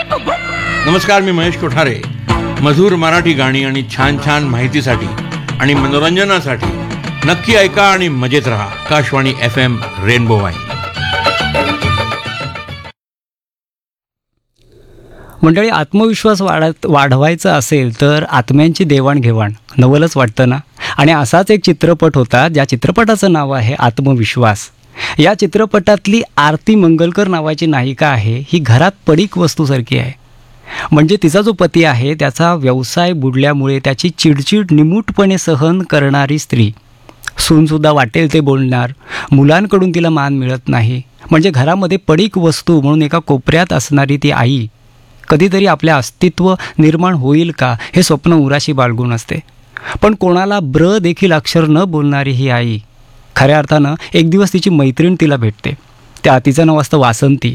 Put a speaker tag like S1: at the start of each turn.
S1: नमस्कार, मी महेश कोठारे. मधुर मराठी गाणी आणि छान छान माहितीसाठी आणि मनोरंजनासाठी नक्की ऐका आणि मजेत रहा. आकाशवाणी FM रेनबो वाहिनी.
S2: मंडळी, आत्मविश्वास वाढवायचा असेल तर आत्म्यांची देवाणघेवाण नवलच वाटतं ना. आणि असाच एक चित्रपट होता ज्या चित्रपटाचं नाव आहे आत्मविश्वास. या चित्रपटातली आरती मंगलकर नावाची नायिका आहे ही घरात पडीक वस्तूसारखी आहे. म्हणजे तिचा जो पती आहे त्याचा व्यवसाय बुडल्यामुळे त्याची चिडचिड निमूटपणे सहन करणारी स्त्री. सूनसुद्धा वाटेल ते बोलणार, मुलांकडून तिला मान मिळत नाही. म्हणजे घरामध्ये पडीक वस्तू म्हणून एका कोपऱ्यात असणारी ती आई कधीतरी आपले अस्तित्व निर्माण होईल का हे स्वप्न उराशी बाळगून असते. पण कोणाला ब्र देखील अक्षर न बोलणारी ही आई खऱ्या अर्थानं एक दिवस तिची मैत्रीण तिला भेटते. तिचं नाव असतं वासंती.